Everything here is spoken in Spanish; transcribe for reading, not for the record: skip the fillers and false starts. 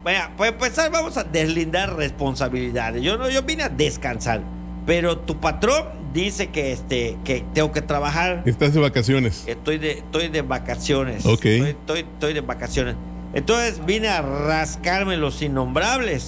vaya, pues empezar, vamos a deslindar responsabilidades. Yo vine a descansar, pero tu patrón dice que tengo que trabajar. Estás de vacaciones. Estoy de vacaciones. Ok. Estoy de vacaciones. Entonces vine a rascarme los innombrables.